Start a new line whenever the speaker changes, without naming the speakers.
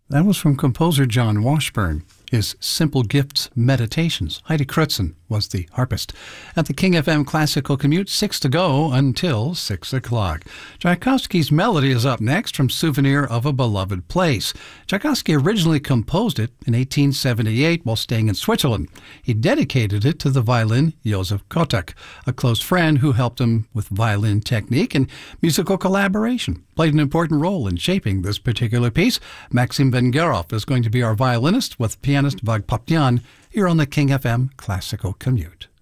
That was from composer John Washburn. His Simple Gifts Meditations. Heidi Crutzen was the harpist. At the King FM Classical Commute, 6 to go until 6 o'clock. Tchaikovsky's Melody is up next from Souvenir of a Beloved Place. Tchaikovsky originally composed it in 1878 while staying in Switzerland. He dedicated it to the violin Joseph Kotek, a close friend who helped him with violin technique and musical collaboration. Played an important role in shaping this particular piece. Maxim Vengerov is going to be our violinist with pianist Vagh Papyan here on the King FM Classical Commute.